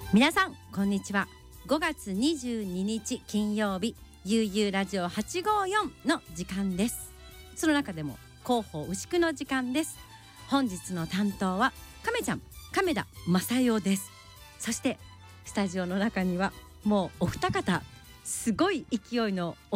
皆さんこんにちは。5月22日金曜日、ゆうゆうラジオ854の時間です。その中でも広報牛久の時間です。本日の担当は亀ちゃん、亀田正代です。そしてスタジオの中にはもうお二方、すごい勢いのお